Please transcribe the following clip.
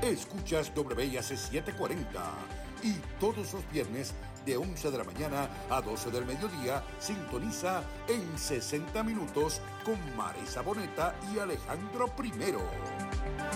Escuchas WIAC 740 y todos los viernes de 11 de la mañana a 12 del mediodía sintoniza en 60 minutos con Marisa Boneta y Alejandro Primero.